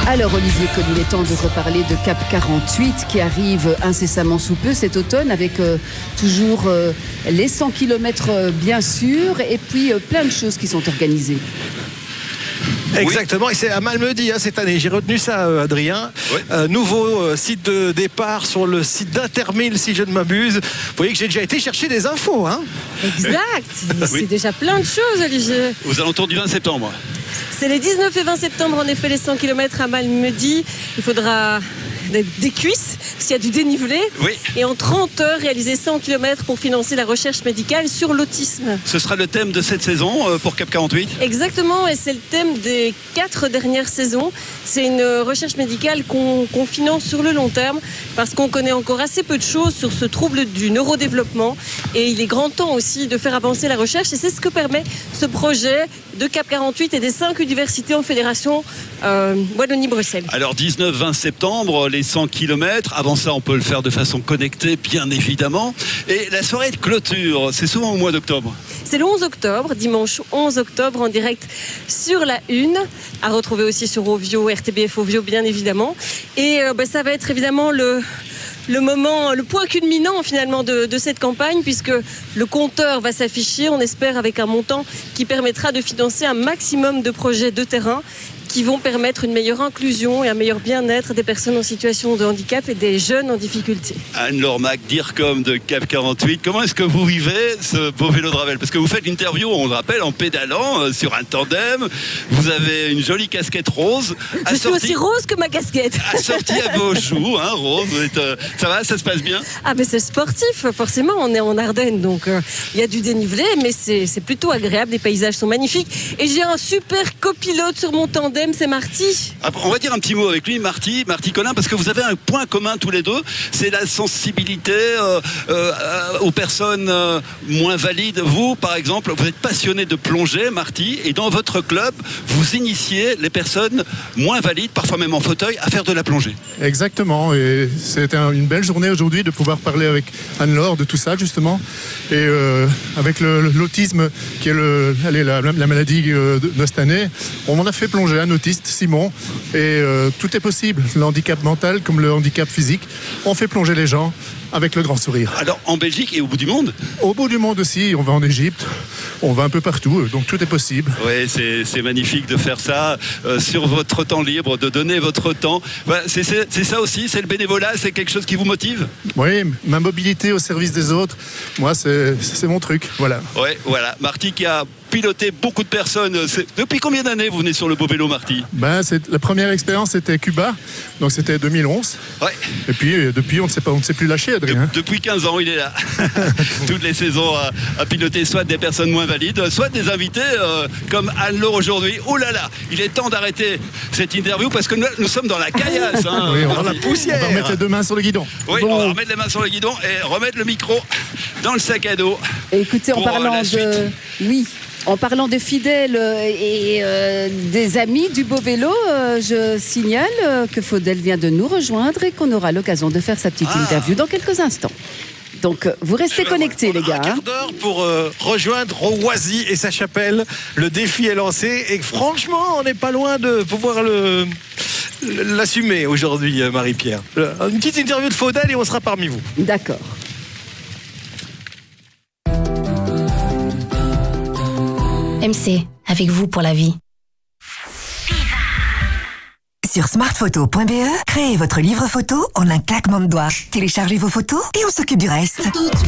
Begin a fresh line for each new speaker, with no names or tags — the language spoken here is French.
Alors Olivier Colli, il est temps de reparler de Cap 48 qui arrive incessamment sous peu cet automne avec toujours les 100 km bien sûr et puis plein de choses qui sont organisées.
Exactement, et c'est à Malmedy cette année, j'ai retenu ça Adrien. Nouveau site de départ sur le site d'Intermil si je ne m'abuse. Vous voyez que j'ai déjà été chercher des infos.
Exact, c'est déjà plein de choses Olivier.
Aux alentours du 20 septembre.
C'est les 19 et 20 septembre en effet les 100 km à Malmedy. Il faudra des cuisses s'il y a du dénivelé et en 30 heures réaliser 100 km pour financer la recherche médicale sur l'autisme.
Ce sera le thème de cette saison pour Cap 48.
Exactement, et c'est le thème des 4 dernières saisons. C'est une recherche médicale qu'on finance sur le long terme parce qu'on connaît encore assez peu de choses sur ce trouble du neurodéveloppement et il est grand temps aussi de faire avancer la recherche et c'est ce que permet ce projet de Cap 48 et des 5 universités en fédération Wallonie-Bruxelles.
Alors 19-20 septembre, les 100 km, avant ça on peut le faire de façon connectée bien évidemment, et la soirée de clôture, c'est souvent au mois d'octobre.
C'est le 11 octobre, dimanche 11 octobre en direct sur la Une, à retrouver aussi sur Ovio, RTBF Ovio bien évidemment, et ça va être évidemment le moment, le point culminant finalement de cette campagne puisque le compteur va s'afficher, on espère avec un montant qui permettra de financer un maximum de projets de terrain qui vont permettre une meilleure inclusion et un meilleur bien-être des personnes en situation de handicap et des jeunes en difficulté.
Anne-Laure Mac, DIRCOM de Cap 48, comment est-ce que vous vivez ce beau vélo de Ravel? Parce que vous faites l'interview, on le rappelle, en pédalant sur un tandem, vous avez une jolie casquette rose.
Je suis aussi rose que ma casquette.
Assortie à vos choux, rose, ça va, ça se passe bien?
Ah mais c'est sportif, forcément, on est en Ardennes, donc il y a du dénivelé, mais c'est plutôt agréable, les paysages sont magnifiques. Et j'ai un super copilote sur mon tandem, c'est Marty.
On va dire un petit mot avec lui, Marty Collin, parce que vous avez un point commun tous les deux, c'est la sensibilité aux personnes moins valides. Vous, par exemple, vous êtes passionné de plongée, Marty, et dans votre club, vous initiez les personnes moins valides, parfois même en fauteuil, à faire de la plongée.
Exactement, et c'était une belle journée aujourd'hui de pouvoir parler avec Anne-Laure de tout ça, justement, et avec l'autisme, qui est la maladie de cette année, on en a fait plonger un autiste, Simon, et tout est possible, le handicap mental comme le handicap physique, on fait plonger les gens avec le grand sourire.
Alors en Belgique et au bout du monde? Au
bout du monde aussi, on va en Égypte, on va un peu partout, donc tout est possible.
Oui, c'est magnifique de faire ça sur votre temps libre, de donner votre temps. Voilà, c'est ça aussi, c'est le bénévolat, c'est quelque chose qui vous motive?
Oui, ma mobilité au service des autres, moi c'est mon truc, voilà.
Oui, voilà. Marty qui a piloté beaucoup de personnes. Depuis combien d'années vous venez sur le beau vélo, Marty?
La première expérience c'était Cuba, donc c'était 2011.
Ouais.
Et puis depuis on ne s'est plus lâché, Adrien.
Depuis 15 ans il est là. Toutes les saisons à piloter soit des personnes moins valides, soit des invités comme Anne-Laure aujourd'hui. Oh là là, il est temps d'arrêter cette interview parce que nous sommes dans la caillasse.
Oui, on va remettre les 2 mains sur le guidon.
Oui, on va remettre les mains sur le guidon et remettre le micro dans le sac à dos.
Écoutez, en parlant de fidèles et des amis du beau vélo, je signale que Faudel vient de nous rejoindre et qu'on aura l'occasion de faire sa petite interview dans quelques instants. Donc, vous restez connectés, les gars.
Un quart d'heure pour rejoindre Roisy et sa chapelle. Le défi est lancé et franchement, on n'est pas loin de pouvoir l'assumer aujourd'hui, Marie-Pierre. Une petite interview de Faudel et on sera parmi vous.
D'accord.
MC, avec vous pour la vie.
Sur smartphoto.be, créez votre livre photo en un claquement de doigts. Téléchargez vos photos et on s'occupe du reste.